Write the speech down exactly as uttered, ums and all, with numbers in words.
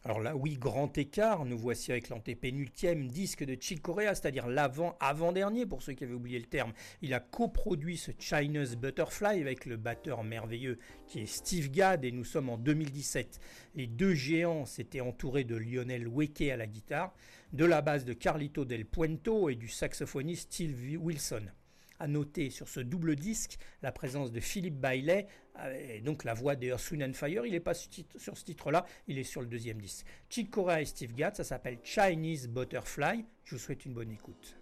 Alors là, oui, grand écart. Nous voici avec l'antépénultième disque de Chick Corea, c'est-à-dire l'avant, avant-dernier, pour ceux qui avaient oublié le terme. Il a coproduit ce China's Butterfly avec le batteur merveilleux qui est Steve Gadd et nous sommes en deux mille dix-sept. Les deux géants s'étaient entourés de Lionel Weke à la guitare, de la basse de Carlito Del Puento et du saxophoniste Steve Wilson. À noter sur ce double disque la présence de Philippe Bailey, et donc la voix de Earth, Wind and Fire. Il n'est pas sur ce titre-là, il est sur le deuxième disque. Chick Corea et Steve Gadd, ça s'appelle Chinese Butterfly. Je vous souhaite une bonne écoute.